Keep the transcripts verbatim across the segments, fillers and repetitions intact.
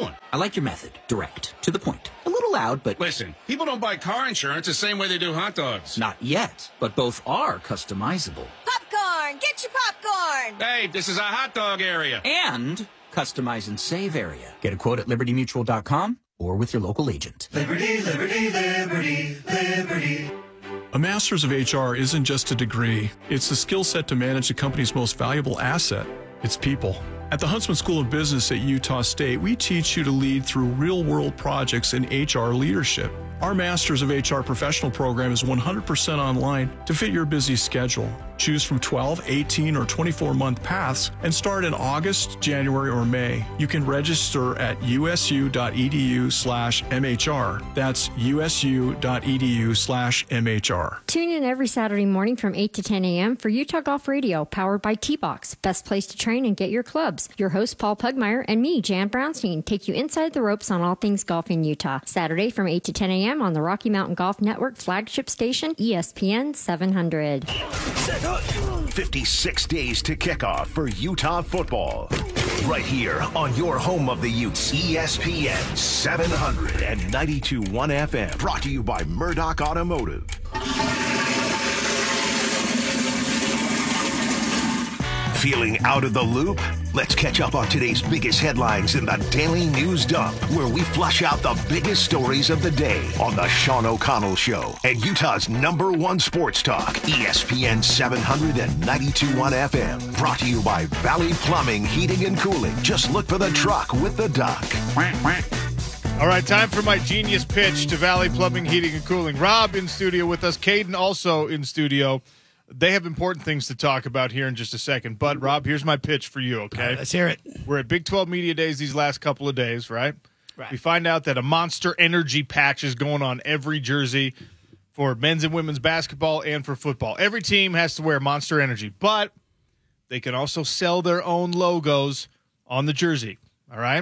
doing? I like your method. Direct. To the point. A little loud, but... Listen, people don't buy car insurance the same way they do hot dogs. Not yet, but both are customizable. Popcorn! Get your popcorn! Hey, this is a hot dog area. And customize and save area. Get a quote at liberty mutual dot com or with your local agent. Liberty, liberty, liberty, liberty. A Master's of H R isn't just a degree. It's the skill set to manage the company's most valuable asset, its people. At the Huntsman School of Business at Utah State, we teach you to lead through real-world projects in H R leadership. Our Masters of H R professional program is one hundred percent online to fit your busy schedule. Choose from twelve, eighteen, or twenty-four month paths and start in August, January, or May. You can register at usu.edu slash MHR. That's usu.edu slash MHR. Tune in every Saturday morning from eight to ten a.m. for Utah Golf Radio, powered by T-Box. Best place to train and get your clubs. Your host, Paul Pugmire, and me, Jan Brownstein, take you inside the ropes on all things golf in Utah. Saturday from eight to ten a.m. on the Rocky Mountain Golf Network flagship station, E S P N seven hundred. fifty-six days to kickoff for Utah football. Right here on your home of the Utes, E S P N seven hundred and ninety-two point one F M. Brought to you by Murdoch Automotive. Feeling out of the loop? Let's catch up on today's biggest headlines in the Daily News Dump, where we flush out the biggest stories of the day on the Sean O'Connell Show and Utah's number one sports talk, E S P N seven hundred and ninety-two point one F M. Brought to you by Valley Plumbing, Heating and Cooling. Just look for the truck with the duck. All right, time for my genius pitch to Valley Plumbing, Heating and Cooling. Rob in studio with us. Caden also in studio. They have important things to talk about here in just a second. But, Rob, here's my pitch for you, okay? Right, let's hear it. We're at Big twelve Media Days these last couple of days, right? Right. We find out that a Monster Energy patch is going on every jersey for men's and women's basketball and for football. Every team has to wear Monster Energy, but they can also sell their own logos on the jersey, all right?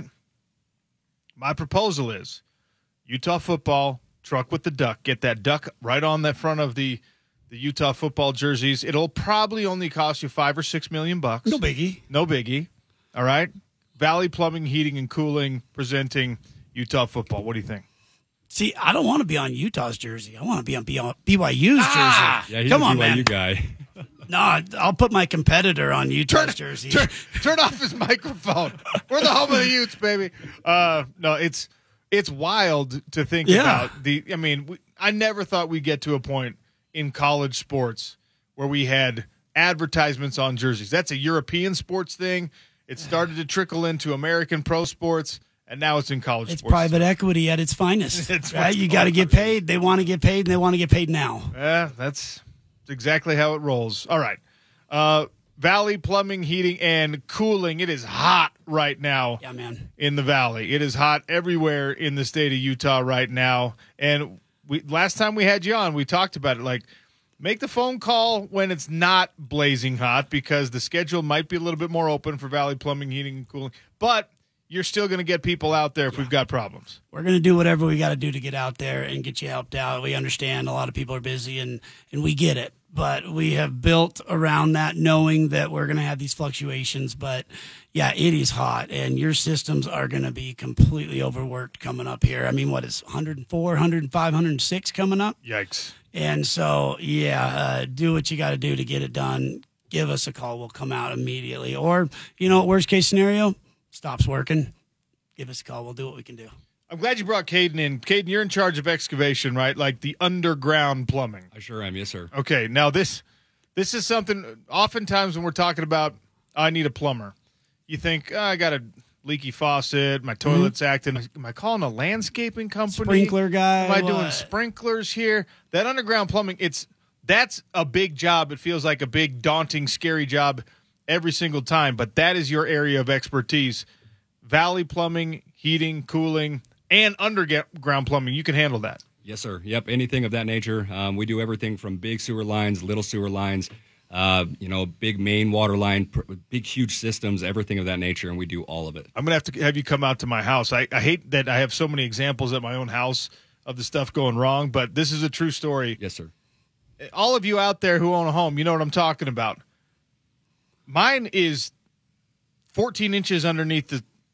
My proposal is Utah football, truck with the duck. Get that duck right on the front of the – the Utah football jerseys. It'll probably only cost you five or six million bucks. No biggie. No biggie. All right. Valley Plumbing, Heating, and Cooling presenting Utah football. What do you think? See, I don't want to be on Utah's jersey. I want to be on B Y U's ah! jersey. Yeah, he's Come a on, B Y U man. guy. No, I'll put my competitor on Utah's Turn, jersey. Turn, turn off his microphone. We're the home of the Utes, baby. Uh, no, it's it's wild to think Yeah. about the. I mean, we, I never thought we'd get to a point in college sports where we had advertisements on jerseys. That's a European sports thing. It started to trickle into American pro sports, and now it's in college It's sports. private equity at its finest. It's right? what's You got to going get paid. They want to get paid, and they want to get paid now. Yeah, that's exactly how it rolls. All right. Uh, Valley Plumbing, Heating, and Cooling. It is hot right now Yeah, man. in the Valley. It is hot everywhere in the state of Utah right now. And we last time we had you on, we talked about it. Like, make the phone call when it's not blazing hot because the schedule might be a little bit more open for Valley Plumbing, Heating, and Cooling. But you're still going to get people out there if yeah. we've got problems. We're going to do whatever we got to do to get out there and get you helped out. We understand a lot of people are busy, and, and we get it. But we have built around that knowing that we're going to have these fluctuations. But, yeah, it is hot, and your systems are going to be completely overworked coming up here. I mean, what is one oh four, one oh five, one oh six coming up? Yikes. And so, yeah, uh, do what you got to do to get it done. Give us a call. We'll come out immediately. Or, you know, worst case scenario, stops working. Give us a call. We'll do what we can do. I'm glad you brought Caden in. Caden, you're in charge of excavation, right? Like the underground plumbing. I sure am. Yes, sir. Okay. Now, this this is something oftentimes when we're talking about I need a plumber, you think, oh, I got a leaky faucet, my toilet's mm-hmm. acting. Am I calling a landscaping company? Sprinkler guy. Am I what? doing sprinklers here? That underground plumbing, it's that's a big job. It feels like a big, daunting, scary job every single time, but that is your area of expertise. Valley Plumbing, Heating, Cooling, and underground plumbing. You can handle that. Yes, sir. Yep, anything of that nature. Um, we do everything from big sewer lines, little sewer lines, uh, you know, big main water line, pr- big, huge systems, everything of that nature, and we do all of it. I'm going to have to have you come out to my house. I, I hate that I have so many examples at my own house of the stuff going wrong, but this is a true story. Yes, sir. All of you out there who own a home, you know what I'm talking about. Mine is fourteen inches underneath the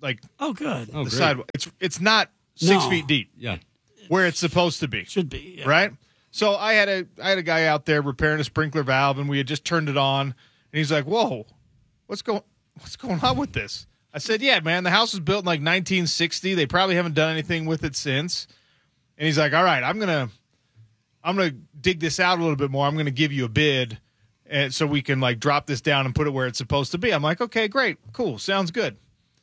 like oh, good. the Oh, great. sidewalk. It's it's not six No. feet deep Yeah. where it's supposed to be. Should be. Yeah. Right? So I had a I had a guy out there repairing a sprinkler valve, and we had just turned it on, and he's like, "Whoa, what's going what's going on with this?" I said, "Yeah, man, the house was built in like nineteen sixty. They probably haven't done anything with it since." And he's like, "All right, I'm gonna I'm gonna dig this out a little bit more. I'm gonna give you a bid, and so we can like drop this down and put it where it's supposed to be." I'm like, "Okay, great, cool, sounds good."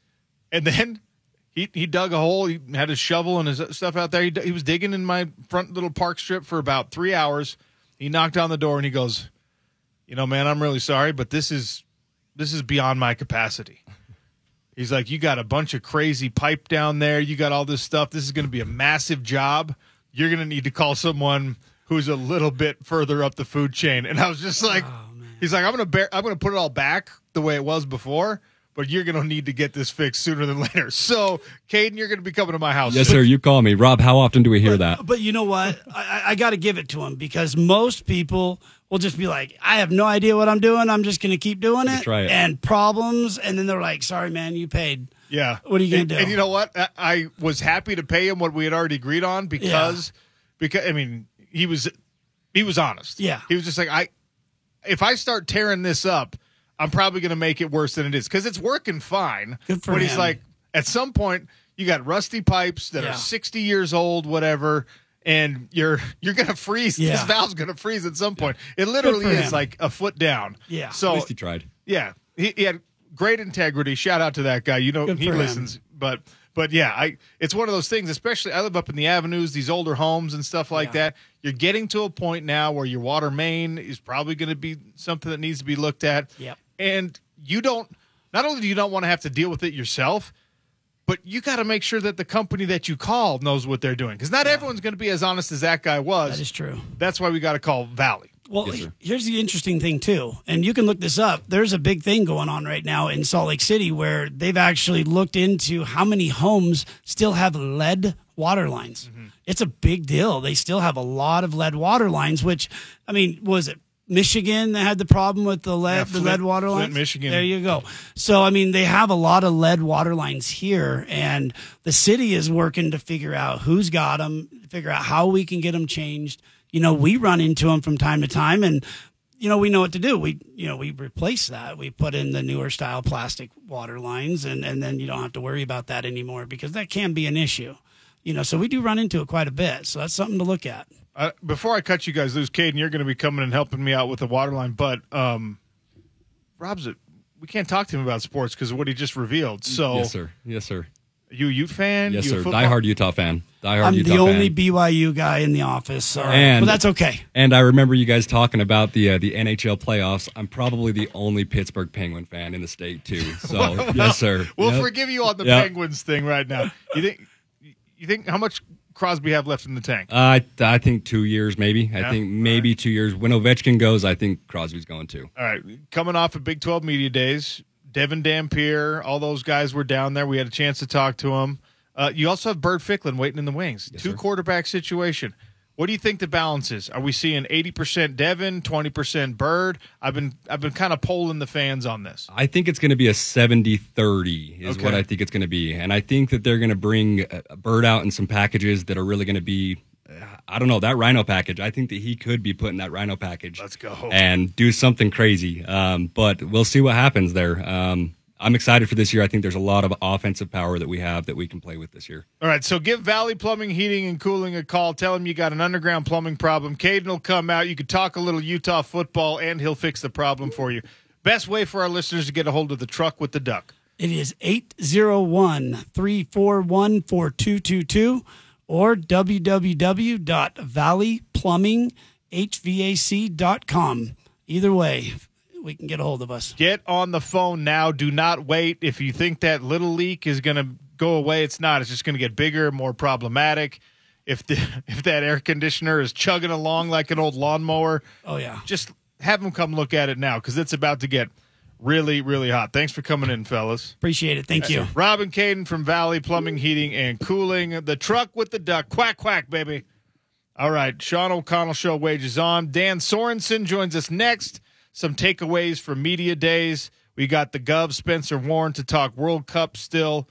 And then He he dug a hole. He had his shovel and his stuff out there. He, he was digging in my front little park strip for about three hours. He knocked on the door and he goes, "You know, man, I'm really sorry, but this is this is beyond my capacity." He's like, "You got a bunch of crazy pipe down there. You got all this stuff. This is going to be a massive job. You're going to need to call someone who's a little bit further up the food chain." And I was just like, Oh, he's like, "I'm going to bear, I'm going to put it all back the way it was before, but you're going to need to get this fixed sooner than later." So, Caden, you're going to be coming to my house. Yes, sir. You call me. Rob, how often do we hear that? But you know what? I, I got to give it to him because most people will just be like, I have no idea what I'm doing. I'm just going to keep doing it. Try it. And problems. And then they're like, sorry, man, you paid. Yeah. What are you going and, to do? And you know what? I, I was happy to pay him what we had already agreed on because, because I mean, he was he was honest. Yeah. He was just like, I, if I start tearing this up, I'm probably going to make it worse than it is because it's working fine. Good for but he's him. like, at some point, you got rusty pipes that Yeah. are sixty years old, whatever, and you're you're going to freeze. Yeah. This valve's going to freeze at some point. It literally for is him. like a foot down. Yeah. So At least he tried. yeah, he, he had great integrity. Shout out to that guy. You know, Good he for him. listens. But but yeah, I it's one of those things. Especially, I live up in the avenues, these older homes and stuff like Yeah. that. You're getting to a point now where your water main is probably going to be something that needs to be looked at. Yep. And you don't. Not only do you not want to have to deal with it yourself, but you got to make sure that the company that you call knows what they're doing. Because not everyone's going to be as honest as that guy was. That is true. That's why we got to call Valley. Well, Yes, sir. here's the interesting thing, too, and you can look this up. There's a big thing going on right now in Salt Lake City where they've actually looked into how many homes still have lead water lines. Mm-hmm. It's a big deal. They still have a lot of lead water lines, which, I mean, was it Michigan that had the problem with the lead, Yeah, the Flint- lead water Flint, lines? Michigan. There you go. So, I mean, they have a lot of lead water lines here, and the city is working to figure out who's got them, figure out how we can get them changed. You know, we run into them from time to time, and you know, we know what to do. We, you know, we replace that. We put in the newer style plastic water lines, and, and then you don't have to worry about that anymore because that can be an issue. You know, so we do run into it quite a bit. So that's something to look at. Uh, before I cut you guys loose, Caden, you're going to be coming and helping me out with the water line. But um, Rob's, a, we can't talk to him about sports because of what he just revealed. So, Yes, sir. Yes, sir. you a Ute fan? Yes, you a sir. football- Diehard Utah fan. Diehard I'm Utah the only fan. B Y U guy in the office, so And- but that's okay. And I remember you guys talking about the uh, the N H L playoffs. I'm probably the only Pittsburgh Penguin fan in the state too. So yes, sir. We'll Yep. forgive you on the Yep. Penguins thing right now. You think? You think how much Crosby have left in the tank? Uh, I I think two years maybe. Yeah? I think maybe two years. When Ovechkin goes, I think Crosby's going too. All right, coming off of Big twelve Media Days, Devin Dampier, all those guys were down there. We had a chance to talk to them. Uh, you also have Bird Ficklin waiting in the wings. Yes, Two sir. quarterback situation. What do you think the balance is? Are we seeing eighty percent Devin, twenty percent Bird? I've been I've been kind of polling the fans on this. I think it's going to be a seventy thirty is Okay. what I think it's going to be. And I think that they're going to bring a a Bird out in some packages that are really going to be, uh, I don't know, that Rhino package. I think that he could be put in that Rhino package. Let's go. And do something crazy. Um, but we'll see what happens there. Um, I'm excited for this year. I think there's a lot of offensive power that we have that we can play with this year. All right, so give Valley Plumbing, Heating, and Cooling a call. Tell him you got an underground plumbing problem. Caden will come out. You could talk a little Utah football, and he'll fix the problem for you. Best way for our listeners to get a hold of the truck with the duck. It is eight zero one, three four one, four two two two or w w w dot valley plumbing h v a c dot com. Either way, we can get a hold of us. Get on the phone now. Do not wait. If you think that little leak is going to go away, it's not. It's just going to get bigger, more problematic. If the if that air conditioner is chugging along like an old lawnmower, Oh, yeah. just have them come look at it now because it's about to get really, really hot. Thanks for coming in, fellas. Appreciate it. Thank you. Rob and Caden from Valley Plumbing, Heating, and Cooling. The truck with the duck. Quack, quack, baby. All right, Sean O'Connell Show wages on. Dan Sorensen joins us next. Some takeaways from Media Days. We got the Gov, Spencer Warren, to talk World Cup still.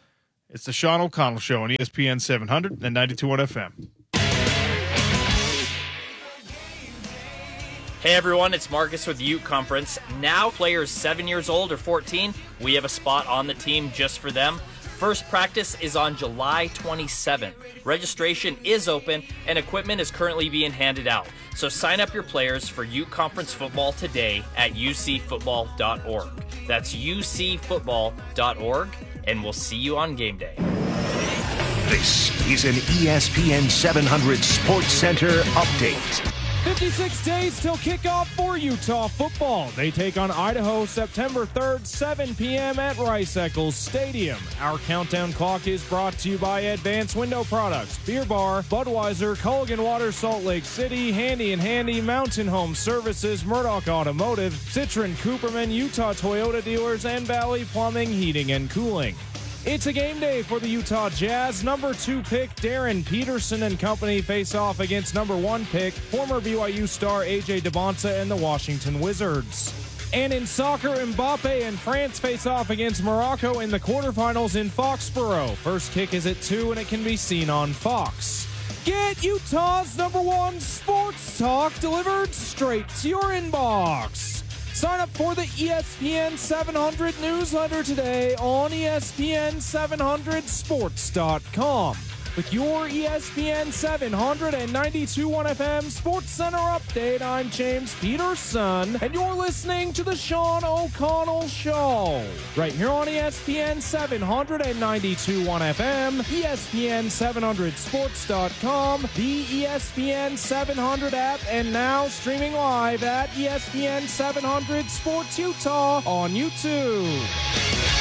It's the Sean O'Connell Show on E S P N seven hundred and ninety-two point one F M. Hey everyone, it's Marcus with Ute Conference. Now players seven years old or fourteen, we have a spot on the team just for them. First practice is on July twenty-seventh. Registration is open and equipment is currently being handed out. So sign up your players for Ute Conference football today at u c football dot org. That's u c football dot org, and we'll see you on game day. This is an E S P N seven hundred Sports Center update. fifty-six days till kickoff for Utah football. They take on Idaho September third, seven p.m. at Rice-Eccles Stadium. Our countdown clock is brought to you by Advanced Window Products, Beer Bar, Budweiser, Culligan Water, Salt Lake City, Handy and Handy, Mountain Home Services, Murdoch Automotive, Citron Cooperman, Utah Toyota Dealers, and Valley Plumbing, Heating and Cooling. It's a game day for the Utah Jazz. Number two pick Darren Peterson and company face off against number one pick, former B Y U star A J DeBonsa and the Washington Wizards. And in soccer, Mbappe and France face off against Morocco in the quarterfinals in Foxborough. First kick is at two and it can be seen on Fox. Get Utah's number one sports talk delivered straight to your inbox. Sign up for the E S P N seven hundred newsletter today on E S P N seven hundred sports dot com. With your E S P N seven hundred and ninety-two point one F M Sports Center update, I'm James Peterson, and you're listening to the Sean O'Connell Show. Right here on E S P N seven hundred and ninety-two point one F M, E S P N seven hundred sports dot com, the E S P N seven hundred app, and now streaming live at E S P N seven hundred Sports Utah on YouTube.